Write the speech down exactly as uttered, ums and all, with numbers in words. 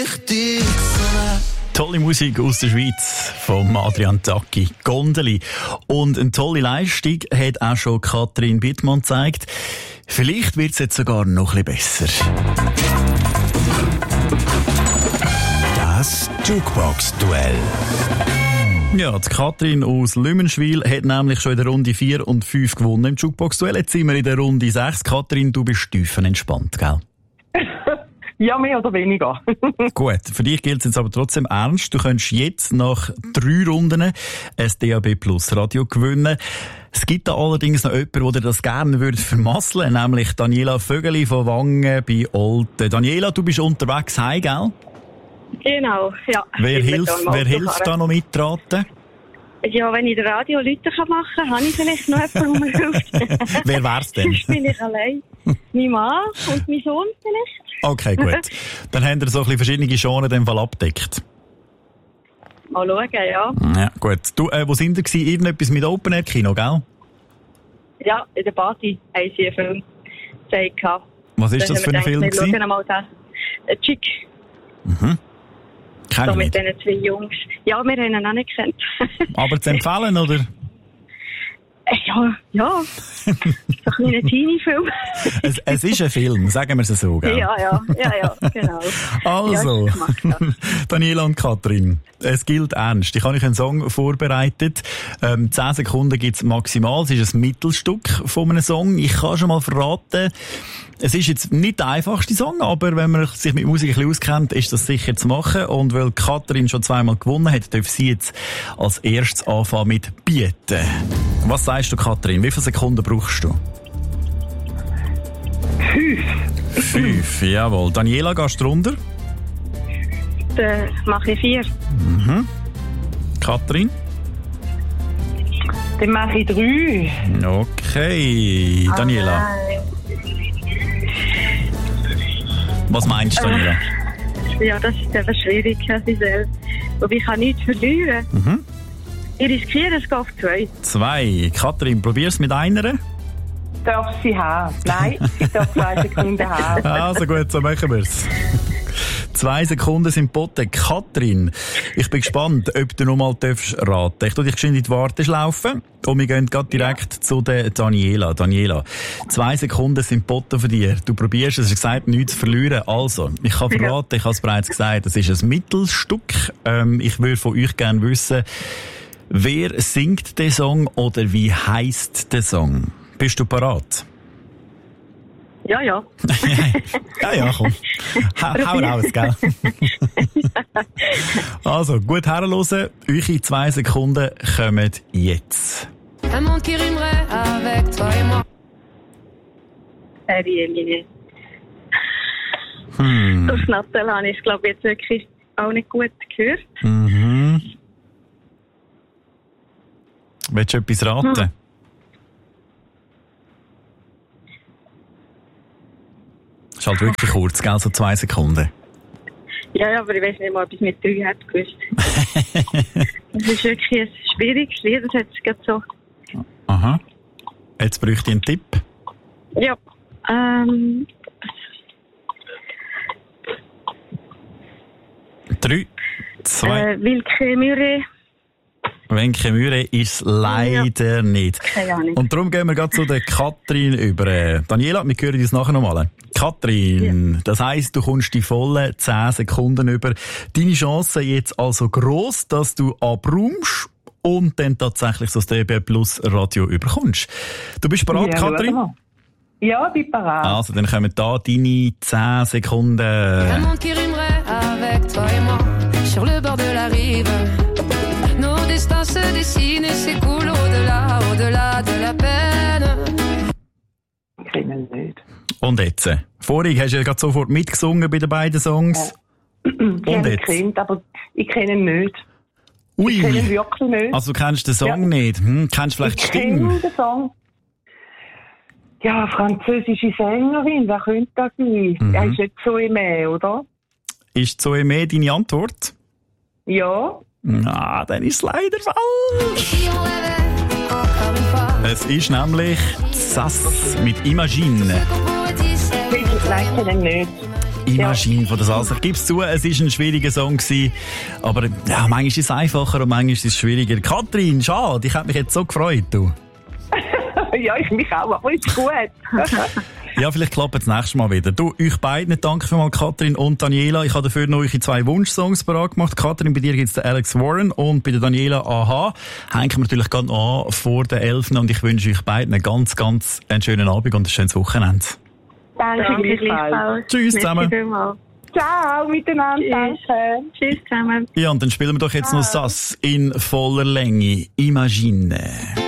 Tolle Musik aus der Schweiz von Adrian Tacchi, Gondeli. Und eine tolle Leistung hat auch schon Katrin Bittmann gezeigt. Vielleicht wird es jetzt sogar noch ein bisschen besser. Das Jukebox-Duell. Ja, die Katrin aus Lümenschwil hat nämlich schon in der Runde vier und fünf gewonnen im Jukebox-Duell. Jetzt sind wir in der Runde sechs. Katrin, du bist tiefenentspannt, gell? Ja, mehr oder weniger. Gut, für dich gilt es jetzt aber trotzdem ernst. Du könntest jetzt nach drei Runden ein D A B Plus Radio gewinnen. Es gibt da allerdings noch jemanden, der das gerne würde vermasseln, nämlich Daniela Vögeli von Wangen bei Olten. Daniela, du bist unterwegs heim, gell? Genau, ja. Wer hilft, wer hilft da noch mitraten? Ja, wenn ich den Radio Leute machen kann, habe ich vielleicht noch jemanden, der mir hilft. Wer wär's denn? Sonst bin ich allein. Mein Mann und mein Sohn vielleicht. Okay, gut. Dann haben wir so ein bisschen verschiedene Genres in dem Fall abgedeckt. Mal schauen, ja. Ja, gut. Du, äh, wo sind ihr gewesen? Irgendetwas mit Open Air Kino, gell? Ja, in der Party haben sie einen Film gezeigt. Was ist das für ein Film gewesen? Wir schauen mal den. Ein Chick. Mhm. So mit diesen zwei Jungs. Ja, wir haben ihn auch nicht gekannt. Aber zu empfehlen, oder? Ja, ja. Das ist doch ein kleiner Teenie-Film. es, es ist ein Film, sagen wir es so, gell? Ja, ja, ja, ja, genau. Also, ja, gemacht, ja. Daniela und Katrin, es gilt ernst. Ich habe euch einen Song vorbereitet. Ähm, zehn Sekunden gibt es maximal. Es ist ein Mittelstück von einem Song. Ich kann schon mal verraten, es ist jetzt nicht der einfachste Song, aber wenn man sich mit Musik ein bisschen auskennt, ist das sicher zu machen. Und weil Katrin schon zweimal gewonnen hat, darf sie jetzt als erstes anfangen mit Bieten. Was sagst du, Katrin? Wie viele Sekunden brauchst du? Fünf. Fünf, jawohl. Daniela, gehst du runter? Dann mache ich vier. Mhm. Katrin? Dann mache ich drei. Okay. Daniela? Oh, was meinst du, Daniela? Äh, ja, das ist eben schwierig, Herr Sisel. Aber ich kann nichts verlieren. Mhm. Ich riskiere, es geht auf zwei. Zwei. Katrin, probier's mit einer. Darf sie haben? Nein, ich darf zwei Sekunden haben. Also gut, so machen wir's. Zwei Sekunden sind geboten. Katrin, ich bin gespannt, ob du noch mal darfst raten. Ich tu dich geschwind in die Warteschlaufe und wir gehen gerade direkt ja. zu der Daniela. Daniela, zwei Sekunden sind geboten für dich. Du probierst, es ist gesagt, nichts zu verlieren. Also, ich kann verraten, ja. ich habe es bereits gesagt, es ist ein Mittelstück. Ähm, ich würde von euch gerne wissen, wer singt den Song oder wie heisst der Song? Bist du parat? Ja, ja. ja, ja, komm. Ha, hau raus, gell? Also, gut herhören. Eure zwei Sekunden kommen jetzt. Un monde qui rimerait avec toi et moi. Herrje, Hm. das Nattel habe ich, glaube ich, jetzt wirklich auch nicht gut gehört. Mhm. Willst du etwas raten? Hm. Das ist halt wirklich kurz, gell? So zwei Sekunden. Ja, ja, aber ich weiß nicht mal, ob ich es mit drei hätte gewusst. Das ist wirklich ein schwieriges Lied, das hat es gerade so. Aha. Jetzt bräuchte ich einen Tipp. Ja. Ähm. Drei, zwei. Äh, Wilke Müre. Wenke Müre ist leider ja. nicht. Keine Ahnung. Und darum gehen wir gerade zu der Katrin über. Daniela, wir hören uns nachher nochmal. Katrin, ja. Das heisst, du kommst die vollen zehn Sekunden über. Deine Chance jetzt also gross, dass du abräumst und dann tatsächlich so das D A B Plus Radio überkommst. Du bist bereit, ja, Katrin? Ja, ich bin bereit. Also, dann kommen da deine zehn Sekunden. Un monde qui rimerait avec toi et moi sur le bord de la rive. Nos destins se dessinent et s'écoulent au-delà, au-delà de la peine. Ich kenne ihn nicht. Und jetzt? Vorhin hast du ja gerade sofort mitgesungen bei den beiden Songs. Ja. Und ich jetzt? Kennt, aber ich kenne ihn nicht. Ui. Ich kenne ihn wirklich nicht. Also du kennst den Song ja. nicht? Hm, kennst du vielleicht die Stimme? Ich kenne den Song. Ja, französische Sängerin, wer könnte das sein? Mhm. Er ist nicht Zoe, oder? Ist Zoe deine Antwort? Ja. Na, dann ist es leider falsch. Es ist nämlich Sass mit Imagine. Ich kenne ihn nicht. Imagine von der Salsa. Ich gebe es zu, es war ein schwieriger Song gewesen, aber ja, manchmal ist es einfacher und manchmal ist es schwieriger. Katrin, schade, ich hätte mich jetzt so gefreut, du. Ja, ich mich auch, aber ist gut. Ja, vielleicht klappt es das nächste Mal wieder. Du, euch beiden danke für mal, Katrin und Daniela. Ich habe dafür noch eure zwei Wunschsongs bereit gemacht. Katrin, bei dir gibt es den Alex Warren und bei der Daniela Aha. Hängen wir natürlich gerade noch an vor den Elfen und ich wünsche euch beiden einen ganz, ganz einen schönen Abend und ein schönes Wochenende. Danke, gleichfalls. Tschüss zusammen. Ciao miteinander, danke. Tschüss zusammen. Ja, und dann spielen wir doch jetzt noch das in voller Länge. Imagine.